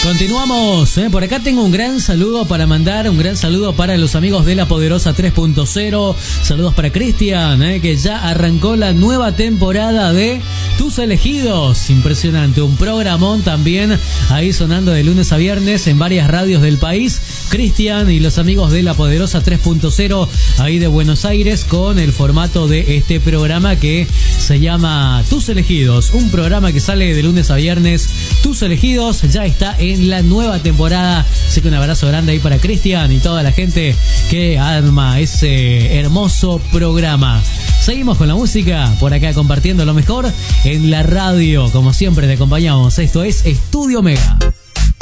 Continuamos, por acá tengo un gran saludo para mandar, un gran saludo para los amigos de La Poderosa 3.0, saludos para Cristian, que ya arrancó la nueva temporada de Tus Elegidos, impresionante, un programón también ahí sonando de lunes a viernes en varias radios del país. Cristian y los amigos de La Poderosa 3.0 ahí de Buenos Aires con el formato de este programa que se llama Tus Elegidos, un programa que sale de lunes a viernes. Tus Elegidos ya está en la nueva temporada, así que un abrazo grande ahí para Cristian y toda la gente que arma ese hermoso programa. Seguimos con la música, por acá compartiendo lo mejor en la radio, como siempre te acompañamos. Esto es Estudio Mega.